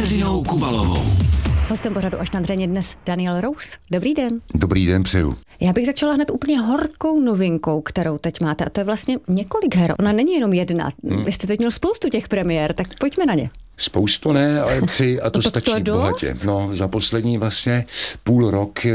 Kateřinou Kubalovou. Hostem pořadu Až na dřeně dnes Daniel Rous. Dobrý den. Dobrý den, přeju. Já bych začala hned úplně horkou novinkou, kterou teď máte, a to je vlastně několik her. Ona není jenom jedna. Vy jste teď měl spoustu těch premiér, tak pojďme na ně. Spoustu ne, ale 3 a to stačí bohatě. No, za poslední vlastně půl rok